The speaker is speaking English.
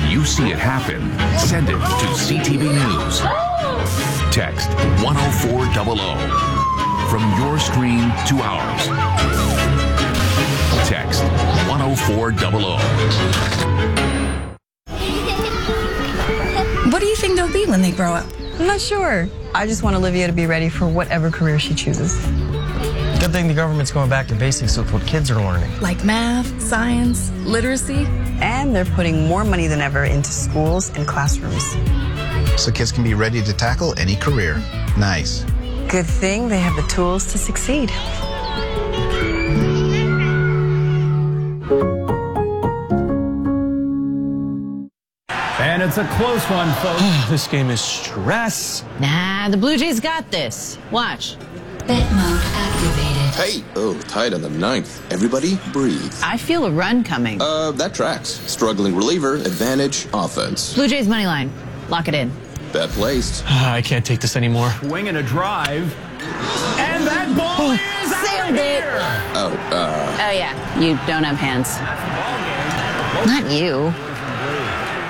you see it happen, send it to CTV News. Text 10400. From your screen to ours. Text 10400. What do you think they'll be when they grow up? I'm not sure. I just want Olivia to be ready for whatever career she chooses. Good thing the government's going back to basics with what kids are learning. Like math, science, literacy. And they're putting more money than ever into schools and classrooms. So kids can be ready to tackle any career. Nice. Good thing they have the tools to succeed. And it's a close one, folks. This game is stress. Nah, the Blue Jays got this. Watch. Bet mode activated. Hey, tied on the 9th. Everybody breathe. I feel a run coming. That tracks. Struggling reliever, advantage, offense. Blue Jays money line. Lock it in. Bet placed. I can't take this anymore. Swing and a drive. And that ball is Sailed it. Oh, Oh, yeah. You don't have hands. Not you.